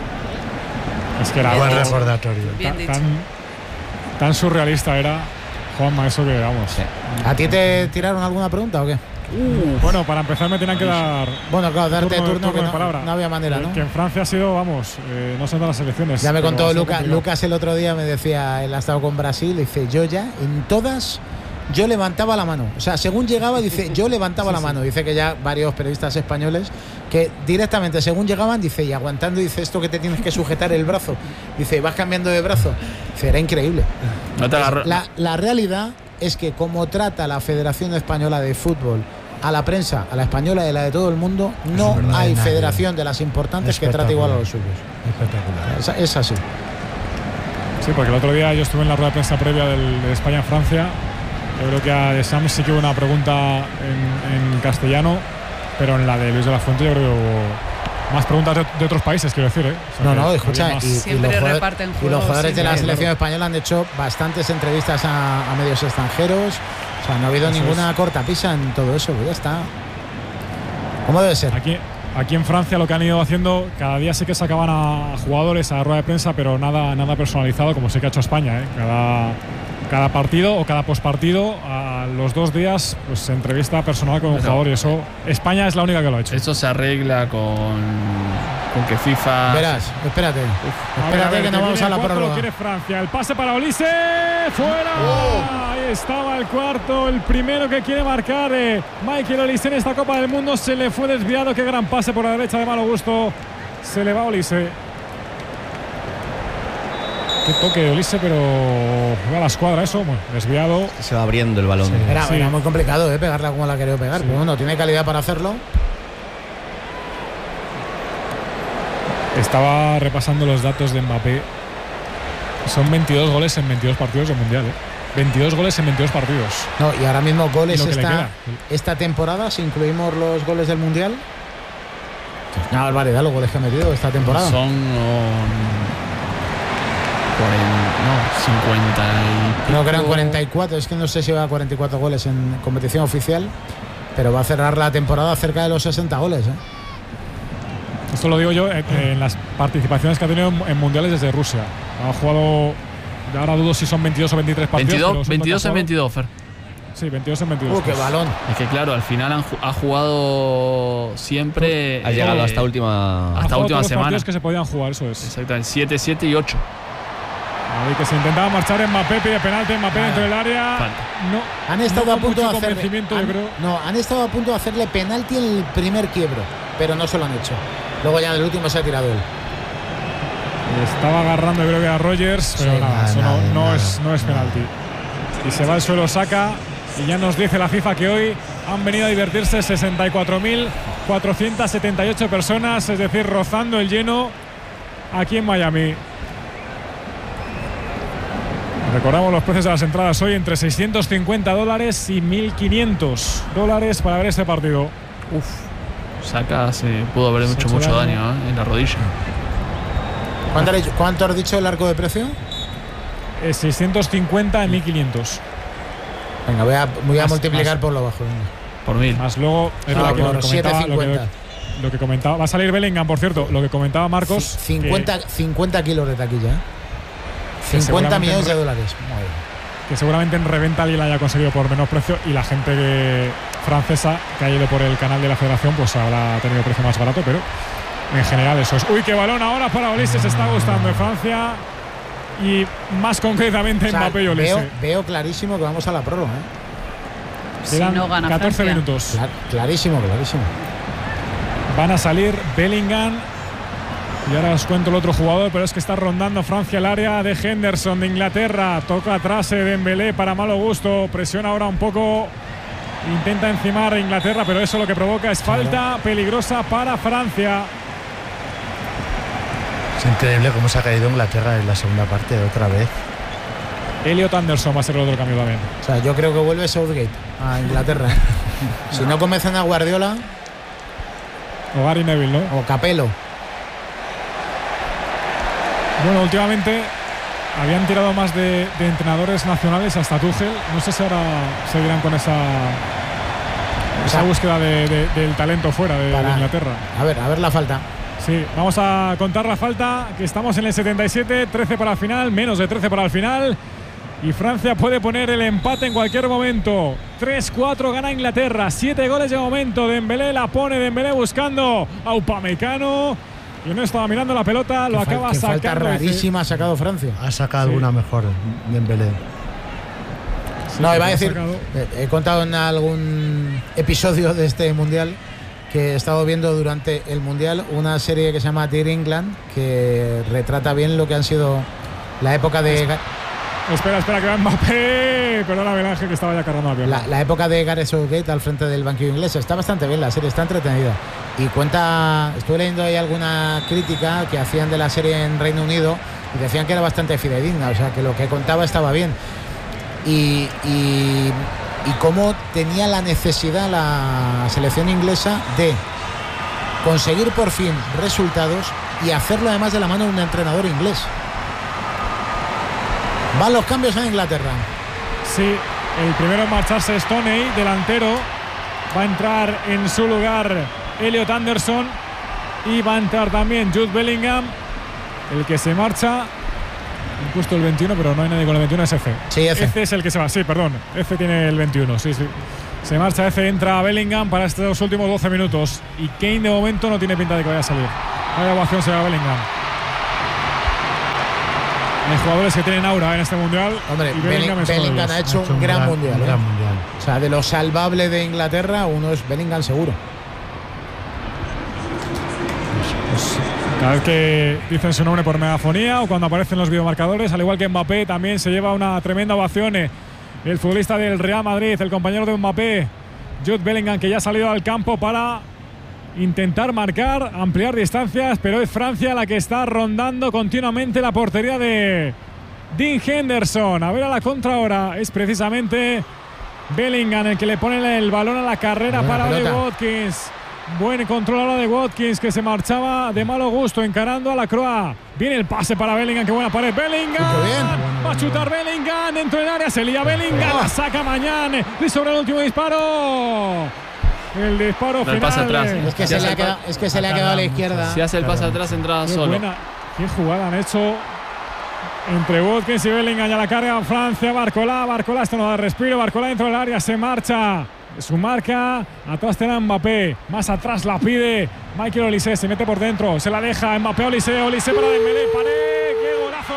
Es que era Buen algo recordatorio. Bien tan, dicho. tan, tan surrealista era, Juanma, eso que vamos. Sí. ¿A ti te tiraron alguna pregunta o qué? Bueno, para empezar me tenían que dar Bueno, claro, darte turno, turno, turno que de no, palabra. no había manera, Que- ¿no? Que en Francia ha sido, vamos, eh, no son de las selecciones. Ya me pero contó ha sido Luca- complicado. Lucas el otro día, me decía, él ha estado con Brasil, dice, yo ya, en todas, yo levantaba la mano. O sea, según llegaba, dice, yo levantaba la mano. Dice que ya varios periodistas españoles que directamente, según llegaban, dice, y aguantando, dice, esto que te tienes que sujetar el brazo. Dice, vas cambiando de brazo. Dice, era increíble. No te agarró. La, la realidad es que como trata la Federación Española de Fútbol a la prensa, a la española y a la de todo el mundo, no verdad, hay nadie. federación de las importantes que trate igual a los suyos. Espectacular. Es, es así. Sí, porque el otro día yo estuve en la rueda de prensa previa del, de España-Francia. Yo creo que a De Sam sí que hubo una pregunta en, en castellano, pero en la de Luis de la Fuente yo creo que hubo más preguntas de, de otros países, quiero decir. ¿eh? O sea No, que no, había escucha, más- y, y Siempre los jugadores, reparten y los juegos, jugadores de la siempre. selección española han hecho bastantes entrevistas a, a medios extranjeros. O sea, no ha habido Eso ninguna es. cortapisa en todo eso, pues ya está. ¿Cómo debe ser? Aquí, aquí en Francia lo que han ido haciendo, cada día sí que sacaban a jugadores a la rueda de prensa, pero nada, nada personalizado, como sí que ha hecho España. ¿eh? Cada, cada partido o cada pospartido, a los dos días, pues se entrevista personal con un Pero- jugador y eso, España es la única que lo ha hecho. Eso se arregla con, con que FIFA. Verás, espérate. A ver, espérate a ver, que no vamos viene a la el cuarto, lo prórroga. quiere Francia. El pase para Olise. ¡Fuera! Ahí estaba el cuarto. El primero que quiere marcar. eh, Michael Olise en esta Copa del Mundo. Se le fue desviado. Qué gran pase por la derecha de malo gusto. Se le va Olise. Qué toque de Olise, pero va a la escuadra eso. Bueno, desviado. Se va abriendo el balón. Era, Sí. era muy complicado, ¿eh? Pegarla como la ha querido pegar. Sí. Pero bueno, tiene calidad para hacerlo. Estaba repasando los datos de Mbappé. Son veintidós goles en veintidós partidos del Mundial. ¿eh? veintidós goles en veintidós partidos. No, y ahora mismo goles Y lo que le esta, queda. esta temporada, si incluimos los goles del Mundial. Es una barbaridad los goles que ha metido esta temporada. Son. um, cuarenta, no, cincuenta y. Creo que eran pico. cuarenta y cuatro, es que no sé si va a cuarenta y cuatro goles en competición oficial, pero va a cerrar la temporada cerca de los sesenta goles. ¿eh? Esto lo digo yo en, en las participaciones que ha tenido en, en mundiales desde Rusia. Ha jugado, ahora dudo si son veintidós o veintitrés partidos. pero veintidós, son lo que ha veintidós en jugado. veintidós, Fer. Sí, veintidós en veintidós. Uh, qué balón. Es que claro, al final han ju- ha jugado siempre. Ha llegado eh, hasta última. Ha hasta jugado última todos los semana. partidos que se podían jugar, eso es. Exactamente, siete, siete y ocho. Ahí que se intentaba marchar Mbappé, pide penalti, Mbappé Nada. dentro del área. Falta. No, Han estado no a con punto de mucho hacerle, convencimiento, yo han- creo. no, han estado a punto de hacerle penalti en el primer quiebro, pero no se lo han hecho. Luego ya en el último se ha tirado él. Estaba agarrando, yo creo que a Rogers, pero Sí, nada, nada, eso no, nada, no nada, es, no es nada. penalti. Y se va al suelo, saca. Y ya nos dice la FIFA que hoy han venido a divertirse sesenta y cuatro mil cuatrocientas setenta y ocho personas, es decir, rozando el lleno aquí en Miami. Recordamos los precios de las entradas hoy entre seiscientos cincuenta dólares y mil quinientos dólares para ver este partido. Uf. Saca se pudo haber Se hecho ha hecho mucho daño. daño ¿eh? en la rodilla. ¿Cuánto, has dicho- cuánto has dicho el arco de precio? Eh, seiscientos cincuenta en mil quinientos. Venga, voy a, voy a Más- multiplicar más. por lo bajo. venga. Por mil. Más luego es Ah, lo que, lo por que comentaba, lo, que, siete cincuenta. lo que comentaba. Va a salir Bellingham, por cierto. Lo que comentaba Marcos. cincuenta, cincuenta kilos de taquilla. ¿eh? Que cincuenta seguramente millones de en re- dólares. Madre. Que, que seguramente en reventa alguien la haya conseguido por menos precio y la gente que- francesa que ha ido por el canal de la federación pues habrá tenido precio más barato, pero en general eso es. Uy, qué balón ahora para Ulises, se está gustando en Francia. y más concretamente O sea, Mbappé y Olise. veo, veo clarísimo que vamos a la prórroga. ¿eh? Si Quedan no gana catorce Francia. minutos. Clar- clarísimo, clarísimo. Van a salir Bellingham. Y ahora os cuento el otro jugador, pero es que está rondando Francia el área de Henderson de Inglaterra. Toca atrás eh, Dembélé para malo gusto. Presiona ahora un poco. Intenta encimar a Inglaterra, pero eso lo que provoca es falta peligrosa para Francia. Es increíble cómo se ha caído Inglaterra en la segunda parte otra vez. Elliot Anderson va a ser el otro cambio también. O sea, yo creo que vuelve Southgate a Inglaterra. ¿eh? Si no convencen a Guardiola O Gary Neville, ¿no? o Capello. Bueno, últimamente habían tirado más de, de entrenadores nacionales hasta Tuchel. No sé si ahora seguirán con esa, esa búsqueda de, de, del talento fuera de, Para- de Inglaterra. A ver, a ver la falta. Sí, vamos a contar la falta, que estamos en el setenta y siete, trece para el final, menos de trece para el final. Y Francia puede poner el empate en cualquier momento. tres cuatro gana Inglaterra, siete goles de momento. Dembélé la pone, Dembélé buscando a Upamecano. Y no estaba mirando la pelota, lo Qué fal- acaba qué falta sacando. rarísima ha sacado Francia. Ha sacado Sí. alguna mejor Dembélé. No, iba a lo ha decir, sacado. eh, he contado en algún episodio de este mundial que he estado viendo durante el mundial una serie que se llama Dear England, que retrata bien lo que han sido la época de Ga- Espera, espera, que va Mbappé. Perdona, Miguel Ángel, que estaba ya cargando la pierna. la, la época de Gareth Southgate al frente del banquillo inglés. Está bastante bien la serie, está entretenida. Y cuenta, estuve leyendo ahí alguna crítica que hacían de la serie en Reino Unido y decían que era bastante fidedigna, o sea, que lo que contaba estaba bien. Y, y, y cómo tenía la necesidad la selección inglesa de conseguir por fin resultados y hacerlo además de la mano de un entrenador inglés. Van los cambios en Inglaterra. Sí, el primero en marcharse es Stoney, delantero. Va a entrar en su lugar Elliot Anderson. Y va a entrar también Jude Bellingham. El que se marcha. Han puesto el veintiuno, pero no hay nadie con el veintiuno, es F. Sí, F. F es el que se va, sí, perdón. F tiene el veintiuno, sí, sí. Se marcha F, entra Bellingham para estos últimos doce minutos. Y Kane de momento no tiene pinta de que vaya a salir. Vaya ovación se va Bellingham. Hay jugadores que tienen aura en este mundial. Hombre, y Bellingham, es uno de Bellingham ellos. ha hecho un gran mundial. un ¿eh? gran mundial. O sea, de lo salvable de Inglaterra, uno es Bellingham seguro. Cada vez que dicen su nombre por megafonía o cuando aparecen los videomarcadores, al igual que Mbappé, también se lleva una tremenda ovación. El futbolista del Real Madrid, el compañero de Mbappé, Jude Bellingham, que ya ha salido al campo para intentar marcar, ampliar distancias, pero es Francia la que está rondando continuamente la portería de Dean Henderson. A ver a la contra ahora, es precisamente Bellingham el que le pone el balón a la carrera Buena para Oli pelota. Watkins. Buen control ahora de Watkins, que se marchaba de malo gusto encarando a la Croa. Viene el pase para Bellingham, qué buena pared. Bellingham, Qué bien. va a chutar Bellingham dentro del área, se lía Bellingham, la saca mañana y sobre el último disparo. El disparo Del final. pase atrás. Es que, Ya se le, se ha quedado, es que se le ha quedado a la izquierda. Si hace el pase atrás, entrada Qué solo. buena, qué jugada han hecho entre Watkins y Bellingham. Ya la carga Francia, Barcola, Barcola, esto no da respiro, Barcola dentro del área, se marcha. Su marca, atrás tendrá Mbappé, más atrás la pide Michael Olise, se mete por dentro, se la deja Mbappé, Olise, Olise para Dembélé, Pared, qué golazo,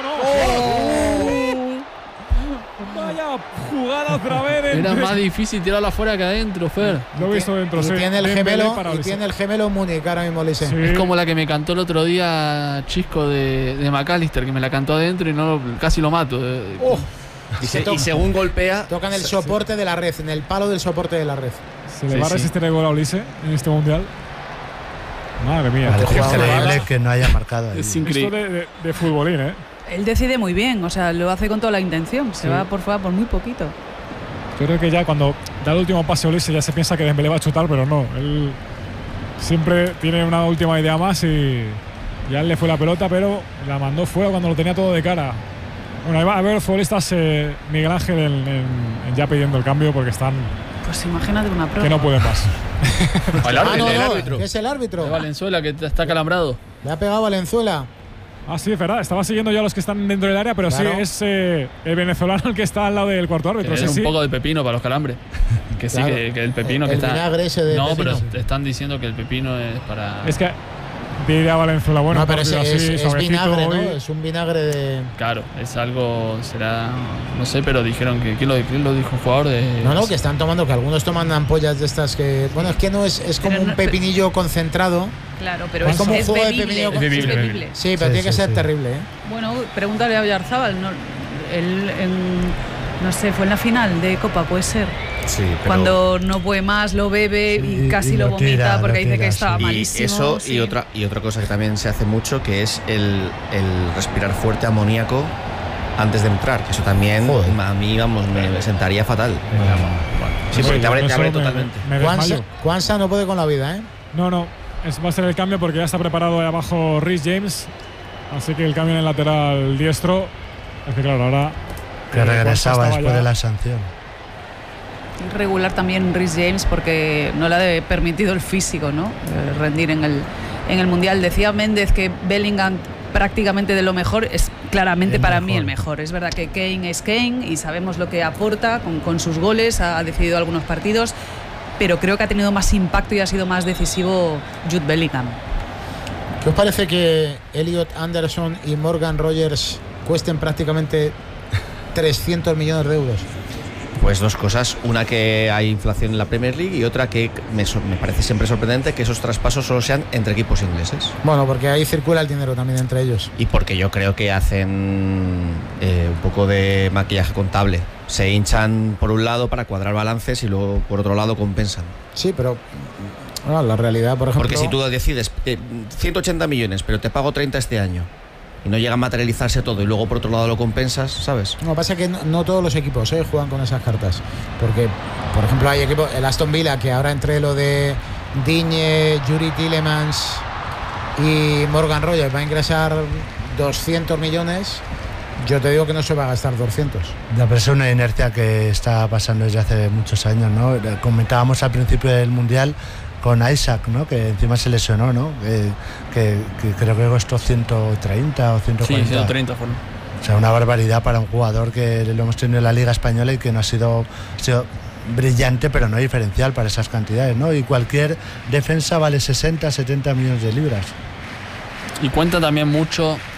no. Vaya jugada otra vez. Era entre- más difícil tirarla afuera que adentro, Fer. Lo he visto dentro, y sí. tiene el Dembélé gemelo para y Olise. tiene el gemelo Múnich ahora mismo Olise. Sí. Es como la que me cantó el otro día Chisco de, de McAllister, que me la cantó adentro y no lo- casi lo mato. Eh, Oh, Y, Se se- toca. y según golpea, tocan el soporte de la red, en el palo del soporte de la red. Se le Sí, va a sí. resistir el gol a Olise en este mundial. Madre mía. Parece qué jugada. increíble que no haya marcado ahí. Es Esto increíble. de, de, de futbolín, ¿eh? Él decide muy bien, o sea, lo hace con toda la intención. Se Sí. va por fuera por muy poquito. Yo creo que ya cuando da el último pase a Olise ya se piensa que Dembélé va a chutar, pero no. Él siempre tiene una última idea más y ya le fue la pelota, pero la mandó fuera cuando lo tenía todo de cara. Bueno, ahí va a ver los futbolistas, eh, Miguel Ángel, en, en- en ya pidiendo el cambio porque están Pues imagínate una prueba. que no pueden más. el Ah, árbitro, no, el no, árbitro. que es el árbitro. De Valenzuela, que está calambrado. Le ha pegado Valenzuela. Ah, sí, es verdad. Estaba siguiendo ya a los que están dentro del área, pero Claro. sí es eh, el venezolano el que está al lado del cuarto árbitro. Era Sí, un sí. poco de pepino para los calambres. Que sí, Claro. que, que el pepino El que está. vinagre ese de No, pepino. pero te están diciendo que el pepino es para. Es que diría Valenzuela. Bueno, no, pero es, partido así, es, es suavecito vinagre, hoy. ¿no? Es un vinagre de. Claro, es algo, será, no sé, pero dijeron que, ¿quién lo, quién lo dijo? Un jugador de... No, no, que están tomando, que algunos toman ampollas de estas que, bueno, es que no es, es como Pero un no- pepinillo concentrado. Claro, pero Es es, como un es juego de bebible. pepinillo Es con- bebible, bebible. Sí, pero Sí, tiene que sí, ser sí. terrible, ¿eh? Bueno, pregúntale a Oyarzábal, no, él en- no sé, fue en la final de Copa, puede ser. Sí, pero Cuando no puede más, lo bebe Sí, y casi y lo lo vomita tira, porque lo dice tira, que estaba sí. y malísimo. eso sí. y otra y otra cosa que también se hace mucho, que es el, el respirar fuerte amoníaco antes de entrar, que eso también Joder. a mí, vamos, me, me sentaría fatal. Sí, porque te abre, te abre Eso me- totalmente. me Juansa, desmayo. Juansa no puede con la vida, ¿eh? No, no. Es, va a ser el cambio porque ya está preparado ahí abajo Rhys James. Así que el cambio en el lateral diestro. Es que claro, ahora. Que eh, regresaba Juanza estaba después ya- de la sanción. Regular también Rhys James porque no le ha permitido el físico, ¿no? Eh, rendir en el, en el Mundial. Decía Méndez que Bellingham prácticamente de lo mejor, es claramente El para mejor. mí el mejor. Es verdad que Kane es Kane y sabemos lo que aporta con, con sus goles, ha, ha decidido algunos partidos, pero creo que ha tenido más impacto y ha sido más decisivo Jude Bellingham. ¿Qué os parece que Elliot Anderson y Morgan Rogers cuesten prácticamente trescientos millones de euros? Pues dos cosas, una que hay inflación en la Premier League y otra que me, sor- me parece siempre sorprendente que esos traspasos solo sean entre equipos ingleses. Bueno, porque ahí circula el dinero también entre ellos. Y porque yo creo que hacen eh, un poco de maquillaje contable. Se hinchan por un lado para cuadrar balances y luego por otro lado compensan. Sí, pero bueno, la realidad, por ejemplo. Porque si tú decides eh, ciento ochenta millones, pero te pago treinta este año y no llega a materializarse todo y luego por otro lado lo compensas, ¿sabes? No, pasa que no, no todos los equipos ¿eh? juegan con esas cartas. Porque, por ejemplo, hay equipos, el Aston Villa, que ahora entre lo de Digne, Yuri Tillemans y Morgan Rogers va a ingresar doscientos millones. Yo te digo que no se va a gastar doscientos. Ya, pero es una inercia que está pasando desde hace muchos años, ¿no? Comentábamos al principio del Mundial con Isaac, ¿no? Que encima se lesionó, ¿no? Que, que, que creo que costó ciento treinta o ciento Sí, cuarenta. ciento treinta fueron. O sea, una barbaridad para un jugador que lo hemos tenido en la Liga Española y que no ha sido, ha sido brillante, pero no diferencial para esas cantidades, ¿no? Y cualquier defensa vale sesenta, setenta millones de libras. Y cuenta también mucho